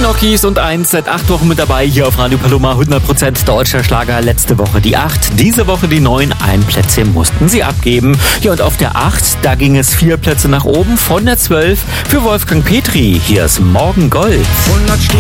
Gnocchis und 1 seit 8 Wochen mit dabei hier auf Radio Paloma. 100% deutscher Schlager. Letzte Woche die 8, diese Woche die 9. Ein Plätzchen mussten sie abgeben. Ja, und auf der 8, da ging es 4 Plätze nach oben von der 12 für Wolfgang Petri. Hier ist Morgen Gold.